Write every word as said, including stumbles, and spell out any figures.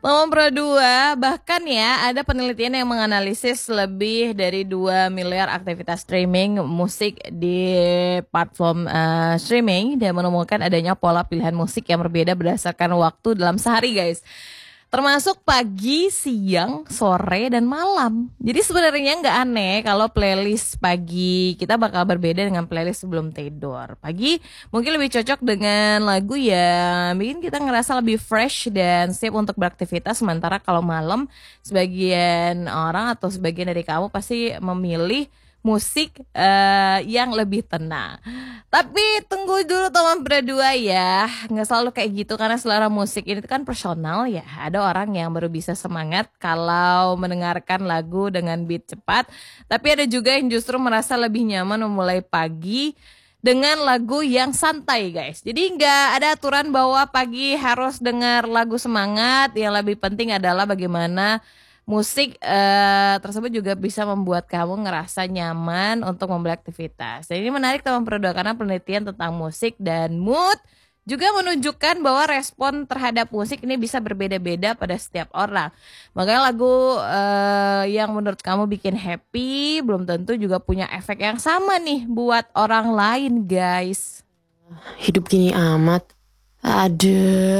Teman Pro dua, bahkan ya ada penelitian yang menganalisis lebih dari dua miliar aktivitas streaming musik di platform eh, streaming dan menemukan adanya pola pilihan musik yang berbeda berdasarkan waktu dalam sehari guys. Termasuk pagi, siang, sore, dan malam. Jadi sebenarnya nggak aneh kalau playlist pagi kita bakal berbeda dengan playlist sebelum tidur. Pagi mungkin lebih cocok dengan lagu yang bikin kita ngerasa lebih fresh dan siap untuk beraktivitas. Sementara kalau malam sebagian orang atau sebagian dari kamu pasti memilih musik eh, yang lebih tenang. Tapi tunggu dulu teman berdua ya, nggak selalu kayak gitu karena selera musik ini kan personal ya. Ada orang yang baru bisa semangat kalau mendengarkan lagu dengan beat cepat, tapi ada juga yang justru merasa lebih nyaman memulai pagi dengan lagu yang santai guys. Jadi nggak ada aturan bahwa pagi harus dengar lagu semangat. Yang lebih penting adalah bagaimana musik eh, tersebut juga bisa membuat kamu ngerasa nyaman untuk memulai aktivitas. Dan ini menarik teman Produk karena penelitian tentang musik dan mood juga menunjukkan bahwa respon terhadap musik ini bisa berbeda-beda pada setiap orang. Makanya lagu eh, yang menurut kamu bikin happy belum tentu juga punya efek yang sama nih buat orang lain guys. Hidup gini amat. Aduh.